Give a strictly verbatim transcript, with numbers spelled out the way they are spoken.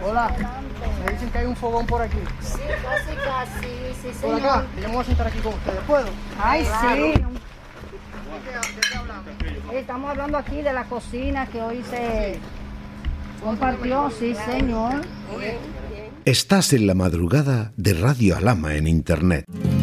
Hola, me dicen que hay un fogón por aquí. Sí, casi, casi, sí, Por señor. acá, yo me voy a sentar aquí con ustedes, ¿puedo? Ay, Claro. sí. ¿De qué, de qué hablamos? Estamos hablando aquí de la cocina que hoy se compartió, sí, señor. Estás en la madrugada de Radio Alhama en Internet.